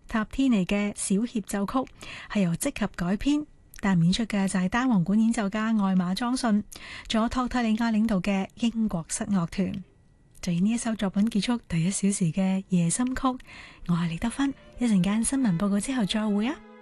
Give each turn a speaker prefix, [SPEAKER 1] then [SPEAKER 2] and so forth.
[SPEAKER 1] 塔天尼嘅小協奏曲係由即合改編，但演出嘅就係單簧管演奏家艾馬莊遜，仲有托蒂利亞領導嘅英國室樂團。就以呢一首作品結束第1小時嘅夜深曲。我係李德芬，一陣間新聞報告之後再會啊！